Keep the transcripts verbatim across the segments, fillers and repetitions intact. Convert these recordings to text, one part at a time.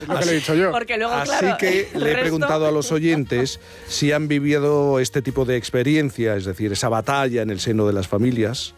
Es lo que le he dicho yo. Porque luego, Así claro, que le he resto... preguntado a los oyentes si han vivido este tipo de experiencia, es decir, esa batalla en el seno de las familias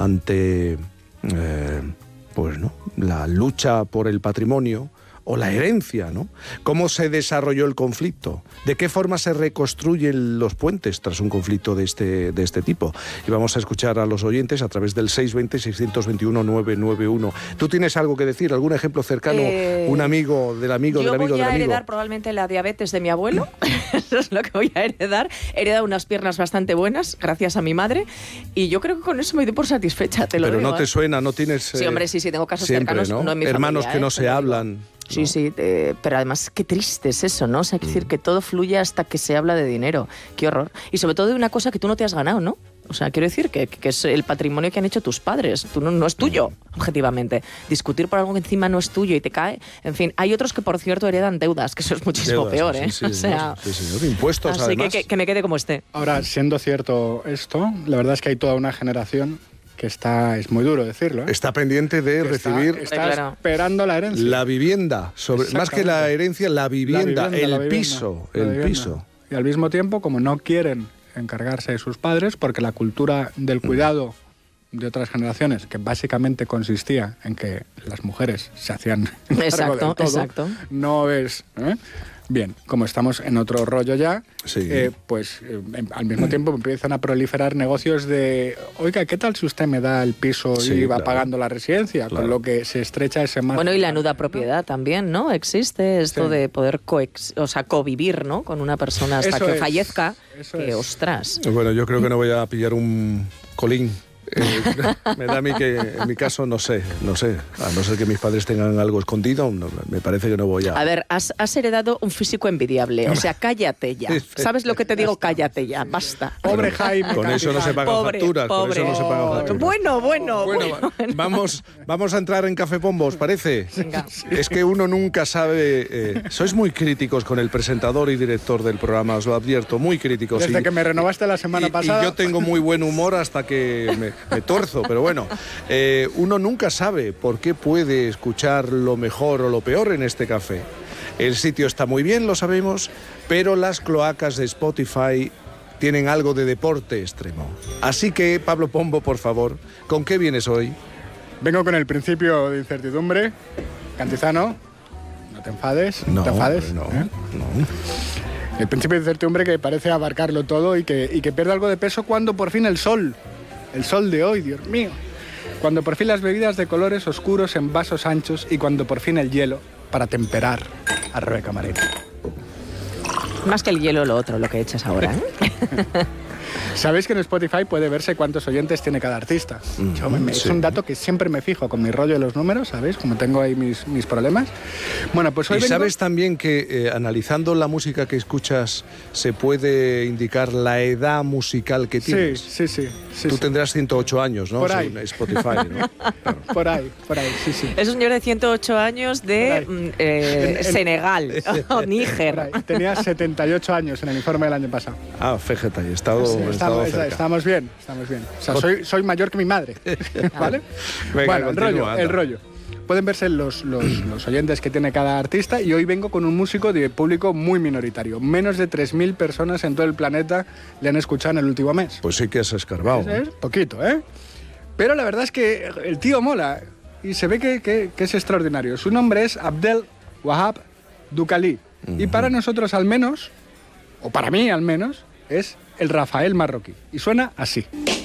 ante eh, pues, ¿no? la lucha por el patrimonio o la herencia, ¿no? ¿Cómo se desarrolló el conflicto? ¿De qué forma se reconstruyen los puentes tras un conflicto de este, de este tipo? Y vamos a escuchar a los oyentes a través del seis dos cero, seis dos uno, nueve nueve uno. ¿Tú tienes algo que decir? ¿Algún ejemplo cercano? Eh, ¿Un amigo del amigo del amigo del amigo? Yo voy a heredar probablemente la diabetes de mi abuelo. Eso es lo que voy a heredar. He heredado unas piernas bastante buenas, gracias a mi madre. Y yo creo que con eso me doy por satisfecha, te lo Pero digo. no te ¿eh? suena, no tienes... Eh, sí, hombre, sí, sí, tengo casos siempre, cercanos. ¿no? No en mi Hermanos familia, que no ¿eh? se hablan... Sí, ¿no? sí, eh, pero además qué triste es eso, ¿no? O sea, hay que decir que todo fluye hasta que se habla de dinero. Qué horror. Y sobre todo de una cosa que tú no te has ganado, ¿no? O sea, quiero decir que, que es el patrimonio que han hecho tus padres. Tú no, no es tuyo, objetivamente. Discutir por algo que encima no es tuyo y te cae... En fin, hay otros que, por cierto, heredan deudas, que eso es muchísimo Deudas, peor, ¿eh? Sí, sí, o sea, sí, señor. Impuestos, así además. que, que, que me quede como esté. Ahora, siendo cierto esto, la verdad es que hay toda una generación que está, es muy duro decirlo, ¿eh? Está pendiente de que recibir... Está, está Claro. esperando la herencia. La vivienda, sobre, más que la herencia, la vivienda, La vivienda, el la vivienda, piso, la el vivienda. piso. Y al mismo tiempo, como no quieren encargarse de sus padres, porque la cultura del cuidado de otras generaciones, que básicamente consistía en que las mujeres se hacían cargo Exacto, del todo, exacto. no es... ¿eh? Bien, como estamos en otro rollo ya, Sí. eh, pues eh, al mismo tiempo empiezan a proliferar negocios de, oiga, ¿qué tal si usted me da el piso Sí, y va claro. pagando la residencia? Claro. Con lo que se estrecha ese margen. Bueno, y la nuda propiedad también, ¿no? Existe esto Sí. de poder coex o sea, convivir, ¿no? Con una persona hasta Eso que es, fallezca. eso Que, es. ostras. Bueno, yo creo que no voy a pillar un colín. Eh, me da a mí que, en mi caso, no sé, no sé. A no ser que mis padres tengan algo escondido, no, me parece que no voy a... A ver, has, has heredado un físico envidiable. O sea, cállate ya. ¿Sabes lo que te digo? Cállate ya. Basta. Pobre Jaime. Con eso no se pagan Pobre, facturas, pobre. con eso no se pagan Oh, facturas. Bueno, bueno, Bueno, bueno. bueno. vamos, vamos a entrar en Café Pombo, ¿os parece? Venga. Es que uno nunca sabe... eh, sois muy críticos con el presentador y director del programa, os lo advierto, muy críticos. Desde Y- que me renovaste la semana y, pasada. y yo tengo muy buen humor hasta que me, me torzo, pero bueno, eh, uno nunca sabe por qué puede escuchar lo mejor o lo peor en este café. El sitio está muy bien, lo sabemos, pero las cloacas de Spotify tienen algo de deporte extremo. Así que, Pablo Pombo, por favor, ¿con qué vienes hoy? Vengo con el principio de incertidumbre. Cantizano, no te enfades. No, te enfades. no, ¿eh? no. El principio de incertidumbre que parece abarcarlo todo y que, y que pierde algo de peso cuando por fin el sol, el sol de hoy, Dios mío, cuando por fin las bebidas de colores oscuros en vasos anchos y cuando por fin el hielo para temperar a Rebeca Marín. Más que el hielo, lo otro, lo que echas ahora, ¿eh? ¿Sabéis que en Spotify puede verse cuántos oyentes tiene cada artista? Yo me- me- sí. Es un dato que siempre me fijo con mi rollo de los números, ¿sabéis? Como tengo ahí mis, mis problemas. Bueno, pues hoy Y vengo- sabes también que eh, analizando la música que escuchas se puede indicar la edad musical que Sí, tienes. sí, sí. sí, Tú sí. tendrás ciento ocho años, ¿no? Por ahí. Según Spotify, ¿no? Claro. Por ahí, por ahí, sí, sí. Es un señor de ciento ocho años de Por ahí. mm, eh, En- en- Senegal o Por Níger. ahí. Tenía setenta y ocho años en el informe del año pasado. Ah, fíjate, he estado, Sí, he estado estamos, cerca. estamos bien, estamos bien. O sea, soy, soy mayor que mi madre, ¿vale? Venga, bueno, el continúa, rollo, anda. el rollo. Pueden verse los, los, los oyentes que tiene cada artista y hoy vengo con un músico de público muy minoritario. Menos de tres mil personas en todo el planeta le han escuchado en el último mes. Pues sí que has escarbado. Es, es poquito, ¿eh? Pero la verdad es que el tío mola y se ve que, que- que es extraordinario. Su nombre es Abdel Wahab Dukali. Y para nosotros al menos, o para mí al menos, es el Rafael marroquí. Y suena así.